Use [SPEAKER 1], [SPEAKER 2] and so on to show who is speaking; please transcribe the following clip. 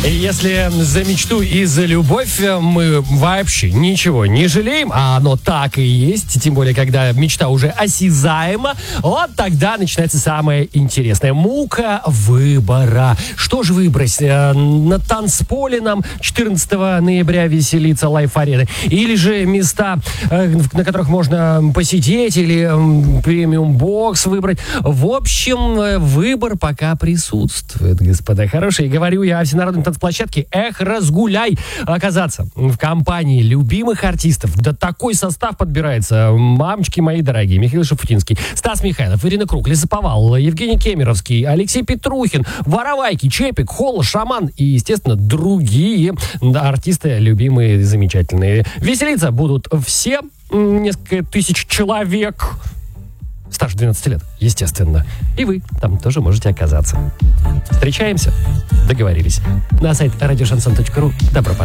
[SPEAKER 1] И если за мечту и за любовь мы вообще ничего не жалеем, а оно так и есть, тем более, когда мечта уже осязаема, вот тогда начинается самое интересное. Мука выбора. Что же выбрать? На танцполе нам 14 ноября веселиться Лайф-арены? Или же места, на которых можно посидеть, или премиум-бокс выбрать? В общем, выбор пока присутствует, господа хорошие. Говорю я о всенародной танцплощадке «Эх, разгуляй». Оказаться в компании любимых артистов. Да такой состав подбирается. Мамочки мои дорогие. Михаил Шафутинский, Стас Михайлов, Ирина Круг, Лесоповал, Евгений Кемеровский, Алексей Петрухин, Воровайки, Чепик, Холла, Шаман и, естественно, другие артисты любимые, замечательные. Веселиться будут все, несколько тысяч человек. Старше 12 лет, естественно. И вы там тоже можете оказаться. Встречаемся? Договорились. На сайт радиошансон.ру. Добро пожаловать.